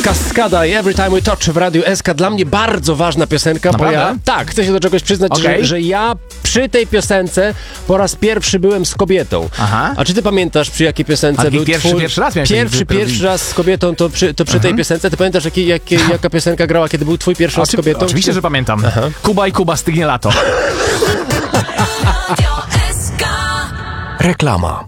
Kaskada i Every Time We Touch w Radiu SK. Dla mnie bardzo ważna piosenka, Naprawdę? bo chcę się do czegoś przyznać, że ja przy tej piosence po raz pierwszy byłem z kobietą. Aha. A czy ty pamiętasz, przy jakiej piosence był pierwszy raz miałeś pierwszy raz z kobietą, to przy tej piosence? Ty pamiętasz, jaka piosenka grała, kiedy był twój pierwszy raz z kobietą? Oczywiście, że pamiętam. Kuba i Kuba, stygnie lato. Reklama.